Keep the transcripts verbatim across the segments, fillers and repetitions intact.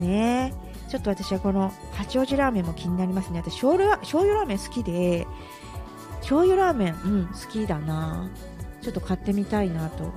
ね。ちょっと私はこの八王子ラーメンも気になりますね。私醤油、醤油ラーメン好きで、醤油ラーメン、うん、好きだな。ちょっと買ってみたいなと。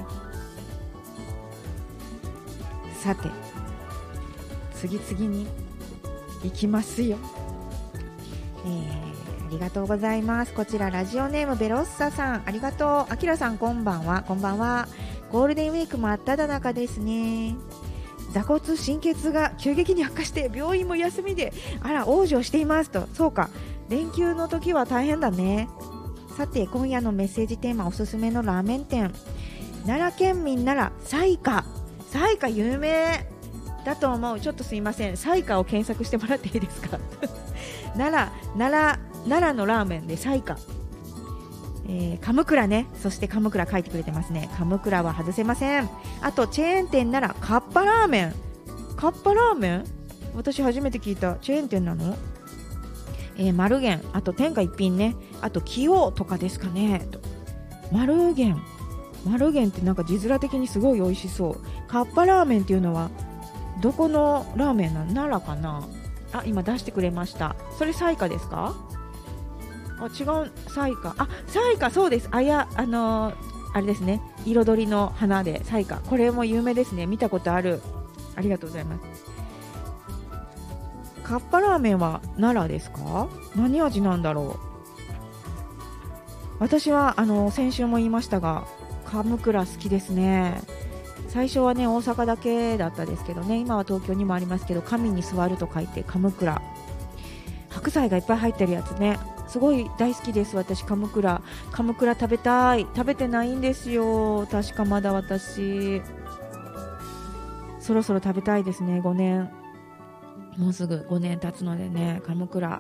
さて、次々に行きますよ。えー、ありがとうございます。こちらラジオネームベロッサさん、ありがとう。あきらさん、こんばんは。こんばんは。ゴールデンウィーク真っ只中ですね。座骨神経が急激に悪化して病院も休みで、あら往生していますと。そうか、連休の時は大変だね。さて、今夜のメッセージテーマ、おすすめのラーメン店。奈良県民なら彩花、彩花有名だと思う。ちょっとすいません、彩花を検索してもらっていいですか。奈良、奈良、奈良のラーメンで彩花、えー、鎌倉ね。そして鎌倉書いてくれてますね。鎌倉は外せません。あとチェーン店ならかっぱラーメン。かっぱラーメン、私初めて聞いた。チェーン店なの。えー、丸源、あと天下一品ね。あと崎陽とかですかね。丸源、丸源ってなんか字面的にすごい美味しそう。かっぱラーメンっていうのはどこのラーメンなの。奈良かな。あ、今出してくれました。それ彩花ですか。あ、違う、彩花。あ、彩花、そうです。あや、あのー、あれですね。彩りの花で彩花。これも有名ですね。見たことある。ありがとうございます。かっぱラーメンは奈良ですか。何味なんだろう。私はあの先週も言いましたが、鎌倉好きですね。最初はね大阪だけだったですけどね、今は東京にもありますけど、神に座ると書いて鎌倉。白菜がいっぱい入ってるやつね、すごい大好きです。私鎌倉、鎌倉食べたい。食べてないんですよ、確かまだ。私そろそろ食べたいですね。ごねん、もうすぐごねん経つのでね、鎌倉。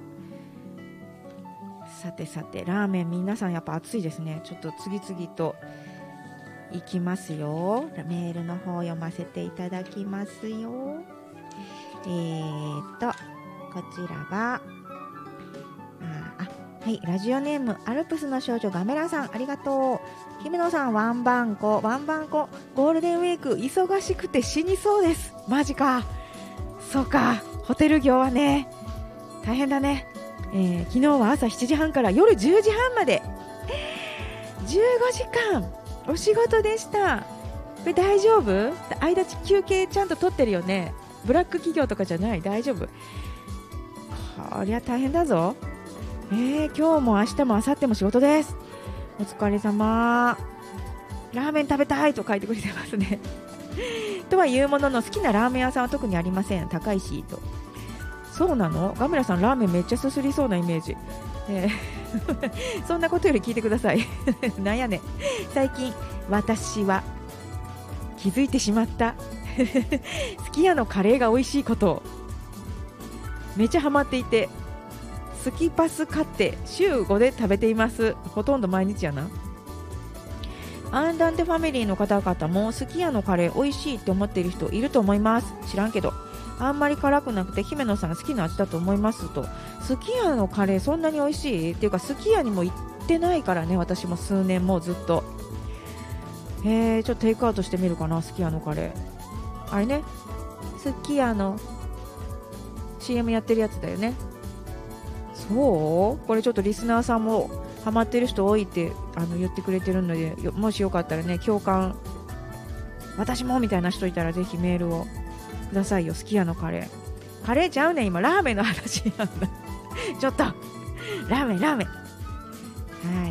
さてさて、ラーメン皆さんやっぱ熱いですね。ちょっと次々といきますよ。メールの方読ませていただきますよ。えーとこちらが、ああはい、ラジオネームアルプスの少女ガメラさん、ありがとう。姫野さん、ワンバンコワンバンコ、ゴールデンウィーク忙しくて死にそうです。マジか。そうか、ホテル業はね大変だね。えー、昨日は朝しちじはんから夜じゅうじはんまでじゅうごじかんお仕事でした。これ大丈夫？間休憩ちゃんと取ってるよね。ブラック企業とかじゃない？大丈夫？こりゃ大変だぞ。えー、今日も明日も明後日も仕事です。お疲れ様。ラーメン食べたいと書いてくれてますね。とはいうものの、好きなラーメン屋さんは特にありません。高いしと。そうなの？ガムラさんラーメンめっちゃすすりそうなイメージ、えー、そんなことより聞いてください。なんやねん。最近私は気づいてしまったすき家のカレーが美味しいことをめっちゃハマっていて、スキパス買って週ごで食べています。ほとんど毎日やな。アンダンテファミリーの方々もすき家のカレー美味しいって思っている人いると思います。知らんけどあんまり辛くなくて姫野さん好きな味だと思いますと。すき家のカレーそんなに美味しいっていうか、すき家にも行ってないからね、私も数年もずっと。へー、ちょっとテイクアウトしてみるかな、すき家のカレー。あれね、すき家の シーエム やってるやつだよね。そう、これちょっとリスナーさんもハマってる人多いってあの言ってくれてるので、もしよかったらね、共感私もみたいな人いたらぜひメールをくださいよ。すき家のカレー。カレーちゃうねん、今ラーメンの話なんだ。ちょっとラーメンラーメン。はい、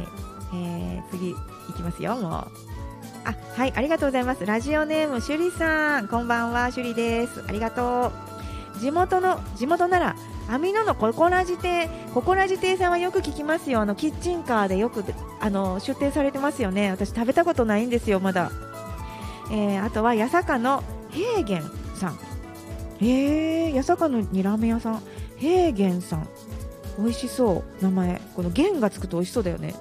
えー、次いきますよ。もうあはい、ありがとうございます。ラジオネームしゅりさん、こんばんは。しゅりです。ありがとう。地元の地元ならアミノのココラジ亭、ココラジ亭さんはよく聞きますよ。あのキッチンカーでよくあの出店されてますよね。私食べたことないんですよまだ。えー、あとは八坂の平原さん。へー、八坂のにラーメン屋さん、平原さん、美味しそう。名前、この原がつくと美味しそうだよね。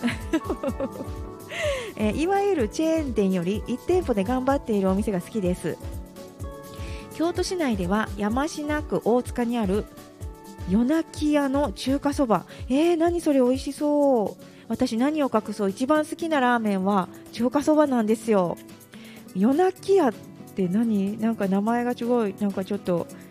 えー、いわゆるチェーン店よりいち店舗で頑張っているお店が好きです。京都市内では山科区大塚にある夜泣き屋の中華そば。えー、何それ美味しそう。私何を隠そう、一番好きなラーメンは中華そばなんですよ。夜泣き屋って何、なんか名前がすごいなんかちょっと